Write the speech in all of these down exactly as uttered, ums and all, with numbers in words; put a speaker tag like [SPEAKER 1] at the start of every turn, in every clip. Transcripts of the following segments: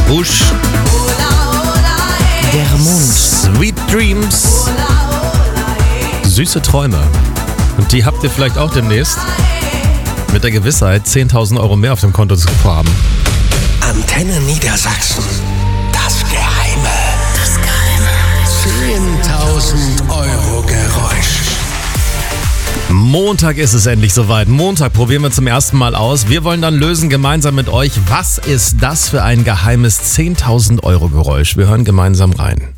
[SPEAKER 1] Rouge.
[SPEAKER 2] Der Mond.
[SPEAKER 1] Sweet Dreams. Süße Träume. Und die habt ihr vielleicht auch demnächst. Mit der Gewissheit, zehntausend Euro mehr auf dem Konto zu haben.
[SPEAKER 3] Antenne Niedersachsen. Das Geheime. Das Geheime. zehntausend Euro Geräusch.
[SPEAKER 1] Montag ist es endlich soweit. Montag probieren wir zum ersten Mal aus. Wir wollen dann lösen gemeinsam mit euch, was ist das für ein geheimes zehntausend Euro Geräusch? Wir hören gemeinsam rein.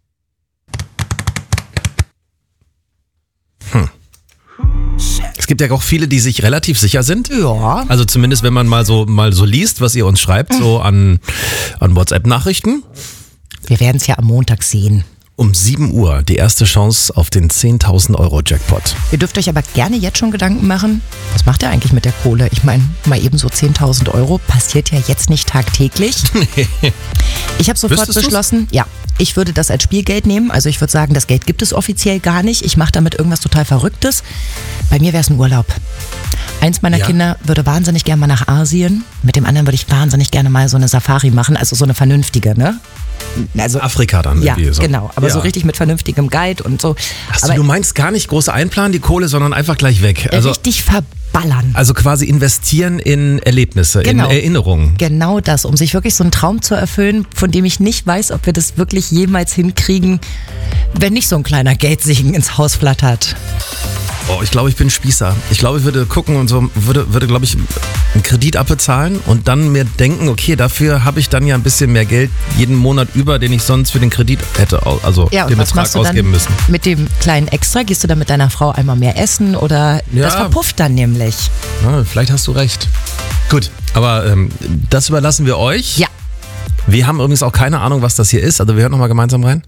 [SPEAKER 1] Hm. Es gibt ja auch viele, die sich relativ sicher sind.
[SPEAKER 2] Ja.
[SPEAKER 1] Also zumindest, wenn man mal so mal so liest, was ihr uns schreibt, so an, an WhatsApp-Nachrichten.
[SPEAKER 2] Wir werden es ja am Montag sehen.
[SPEAKER 1] Um sieben Uhr die erste Chance auf den zehntausend Euro Jackpot.
[SPEAKER 2] Ihr dürft euch aber gerne jetzt schon Gedanken machen, was macht ihr eigentlich mit der Kohle? Ich meine, mal eben so zehntausend Euro passiert ja jetzt nicht tagtäglich. Ich habe sofort
[SPEAKER 1] Wüsstest
[SPEAKER 2] beschlossen,
[SPEAKER 1] du's?
[SPEAKER 2] ja, ich würde das als Spielgeld nehmen. Also ich würde sagen, das Geld gibt es offiziell gar nicht. Ich mache damit irgendwas total Verrücktes. Bei mir wäre es ein Urlaub. Eins meiner
[SPEAKER 1] Ja.
[SPEAKER 2] Kinder würde wahnsinnig gerne mal nach Asien. Mit dem anderen würde ich wahnsinnig gerne mal so eine Safari machen. Also so eine vernünftige, ne? Also,
[SPEAKER 1] Afrika dann
[SPEAKER 2] ja,
[SPEAKER 1] irgendwie so.
[SPEAKER 2] genau. Aber
[SPEAKER 1] Ja.
[SPEAKER 2] so richtig mit vernünftigem Guide und so.
[SPEAKER 1] Achso,
[SPEAKER 2] aber
[SPEAKER 1] du meinst gar nicht groß einplanen, die Kohle, sondern einfach gleich weg. Also,
[SPEAKER 2] richtig verballern.
[SPEAKER 1] also quasi investieren in Erlebnisse,
[SPEAKER 2] Genau.
[SPEAKER 1] in Erinnerungen.
[SPEAKER 2] Genau das, um sich wirklich so einen Traum zu erfüllen, von dem ich nicht weiß, ob wir das wirklich jemals hinkriegen, wenn nicht so ein kleiner Geldsegen ins Haus flattert.
[SPEAKER 1] Oh, ich glaube, ich bin Spießer. Ich glaube, ich würde gucken und so, würde, würde glaube ich, einen Kredit abbezahlen und dann mir denken, okay, dafür habe ich dann ja ein bisschen mehr Geld jeden Monat über, den ich sonst für den Kredit hätte, also
[SPEAKER 2] Ja, und
[SPEAKER 1] den
[SPEAKER 2] was
[SPEAKER 1] Betrag
[SPEAKER 2] machst du
[SPEAKER 1] ausgeben
[SPEAKER 2] dann
[SPEAKER 1] müssen.
[SPEAKER 2] mit dem kleinen Extra? Gehst du dann mit deiner Frau einmal mehr essen oder
[SPEAKER 1] Ja.
[SPEAKER 2] das verpufft dann nämlich?
[SPEAKER 1] Ja, vielleicht hast du recht. Gut, aber ähm, das überlassen wir euch.
[SPEAKER 2] Ja.
[SPEAKER 1] Wir haben übrigens auch keine Ahnung, was das hier ist, also wir hören nochmal gemeinsam rein.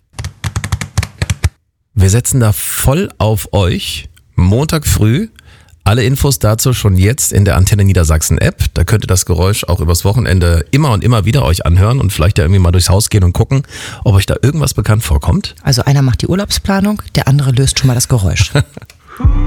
[SPEAKER 1] Wir setzen da voll auf euch. Montag früh. Alle Infos dazu schon jetzt in der Antenne Niedersachsen App. Da könnt ihr das Geräusch auch übers Wochenende immer und immer wieder euch anhören und vielleicht ja irgendwie mal durchs Haus gehen und gucken, ob euch da irgendwas bekannt vorkommt.
[SPEAKER 2] Also einer macht die Urlaubsplanung, der andere löst schon mal das Geräusch.